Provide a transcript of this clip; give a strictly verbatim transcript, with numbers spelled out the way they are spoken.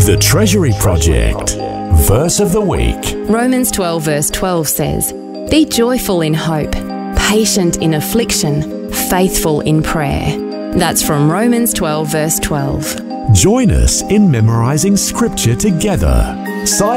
The Treasury Project. Verse of the Week. Romans twelve verse twelve says, "Be joyful in hope, patient in affliction, faithful in prayer." That's from Romans twelve verse twelve. Join us in memorizing Scripture together. Sign